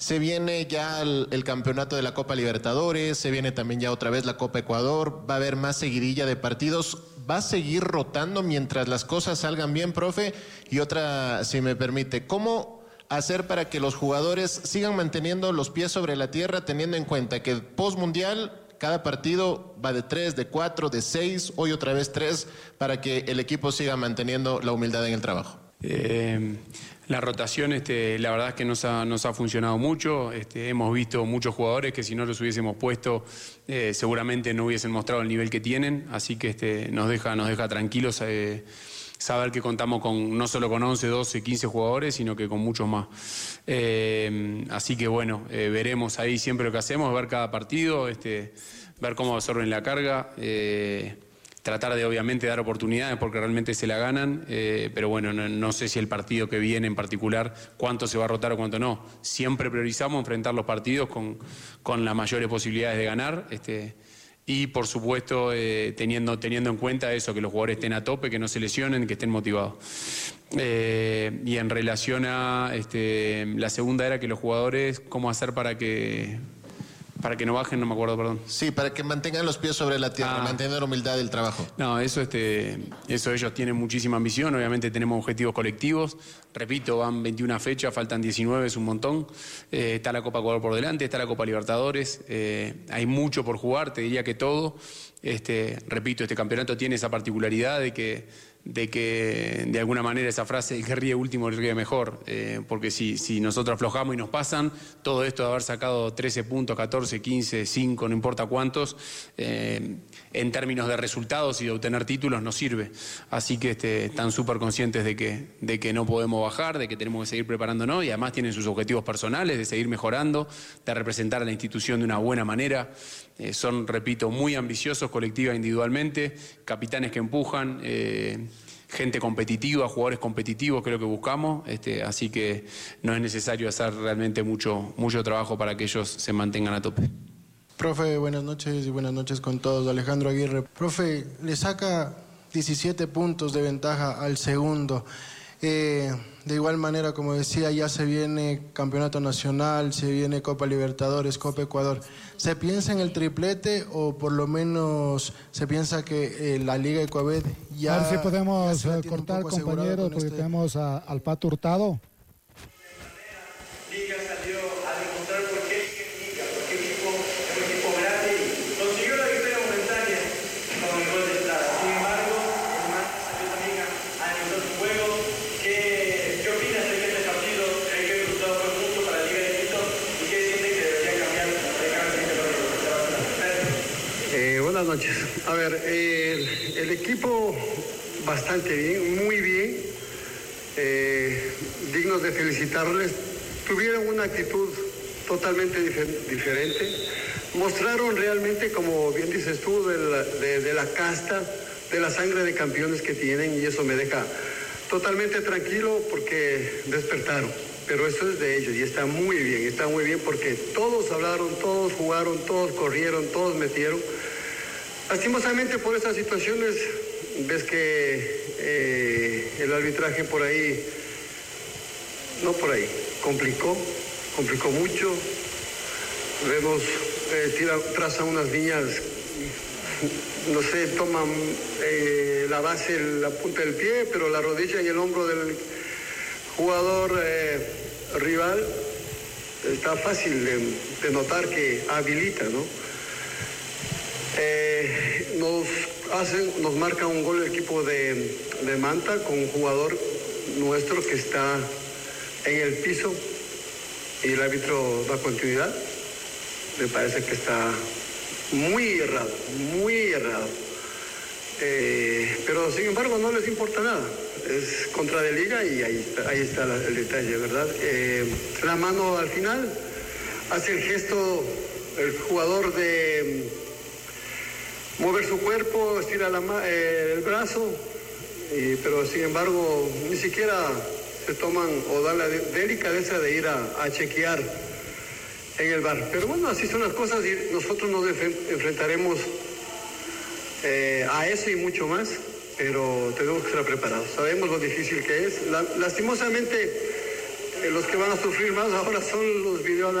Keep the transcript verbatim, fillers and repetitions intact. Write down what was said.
Se viene ya el, el campeonato de la Copa Libertadores, se viene también ya otra vez la Copa Ecuador, va a haber más seguidilla de partidos, va a seguir rotando mientras las cosas salgan bien, profe. Y otra, si me permite, ¿cómo hacer para que los jugadores sigan manteniendo los pies sobre la tierra, teniendo en cuenta que post mundial cada partido va de tres, de cuatro, de seis, hoy otra vez tres, para que el equipo siga manteniendo la humildad en el trabajo? Eh, la rotación, este, la verdad es que nos ha, nos ha funcionado mucho. Este, hemos visto muchos jugadores que si no los hubiésemos puesto eh, seguramente no hubiesen mostrado el nivel que tienen, así que este, nos deja, nos deja tranquilos eh, saber que contamos con, no solo con once, doce, quince jugadores, sino que con muchos más. Eh, así que bueno, eh, veremos ahí siempre lo que hacemos, ver cada partido, este, ver cómo absorben la carga, eh, tratar de obviamente dar oportunidades porque realmente se la ganan, eh, pero bueno, no, no sé si el partido que viene en particular, cuánto se va a rotar o cuánto no. Siempre priorizamos enfrentar los partidos con, con las mayores posibilidades de ganar, este, y por supuesto eh, teniendo, teniendo en cuenta eso, que los jugadores estén a tope, que no se lesionen, que estén motivados. Eh, y en relación a este, la segunda era que los jugadores, ¿cómo hacer para que... Para que no bajen, no me acuerdo, perdón. Sí, para que mantengan los pies sobre la tierra, ah. mantener la humildad del trabajo. No, eso, este, eso ellos tienen muchísima ambición, obviamente tenemos objetivos colectivos. Repito, van veintiuna fechas, faltan diecinueve, es un montón. Eh, está la Copa Ecuador por delante, está la Copa Libertadores. Eh, hay mucho por jugar, te diría que todo. Este, repito, este campeonato tiene esa particularidad de que, de que de alguna manera esa frase, el que ríe último, el ríe mejor, eh, porque si, si nosotros aflojamos y nos pasan, todo esto de haber sacado trece puntos, catorce, quince, cinco, no importa cuántos, eh, en términos de resultados y de obtener títulos nos sirve. Así que este, están súper conscientes de que, de que no podemos bajar, de que tenemos que seguir preparándonos y además tienen sus objetivos personales de seguir mejorando, de representar a la institución de una buena manera. Eh, son, repito, muy ambiciosos, colectiva e individualmente, capitanes que empujan, eh, gente competitiva, jugadores competitivos, que es lo que buscamos, este, así que no es necesario hacer realmente mucho, mucho trabajo para que ellos se mantengan a tope. Profe, buenas noches y buenas noches con todos. Alejandro Aguirre. Profe, le saca diecisiete puntos de ventaja al segundo. Eh, de igual manera, como decía, ya se viene Campeonato Nacional, se viene Copa Libertadores, Copa Ecuador. ¿Se piensa en el triplete o por lo menos se piensa que eh, la Liga Ecuabet ya... A ver si podemos eh, cortar, compañeros, porque este... tenemos a, al Pato Hurtado. Liga salió a demostrar por qué Liga, porque el equipo es un equipo grande y consiguió la victoria momentánea con el gol de Estrada. Sin embargo, el Manta salió también a, a demostrar su juego. ¿Qué, qué opinas de que este partido cree que el resultado fue justo para la Liga de Quito y qué siente que debería cambiar de cara al siguiente partido? Eh, buenas noches. A ver, eh, el, el equipo bastante bien, muy bien, eh, dignos de felicitarles. Tuvieron una actitud totalmente difer diferente, mostraron realmente, como bien dices tú, de la, de, de la casta, de la sangre de campeones que tienen, y eso me deja totalmente tranquilo porque despertaron, pero eso es de ellos y está muy bien, está muy bien porque todos hablaron, todos jugaron, todos corrieron, todos metieron. Lastimosamente por estas situaciones ves que eh, el arbitraje por ahí, no por ahí, complicó, complicó mucho. Vemos, eh, tira, traza unas líneas, no sé, toman eh, la base, la punta del pie, pero la rodilla y el hombro del jugador eh, rival está fácil de, de notar que habilita, ¿no? Eh, nos hacen, nos marca un gol el equipo de, de Manta con un jugador nuestro que está en el piso y el árbitro da continuidad. Me parece que está muy errado, muy errado. Eh, pero sin embargo no les importa nada. Es contra de liga y ahí está, ahí está la, el detalle, ¿verdad? Eh, la mano al final, hace el gesto el jugador de mover su cuerpo, estira la, eh, el brazo, eh, pero sin embargo ni siquiera se toman o dan la delicadeza de ir a, a chequear en el bar. Pero bueno, así son las cosas y nosotros nos enfrentaremos eh, a eso y mucho más, pero tenemos que estar preparados. Sabemos lo difícil que es. La, lastimosamente eh, los que van a sufrir más ahora son los videoanalistas.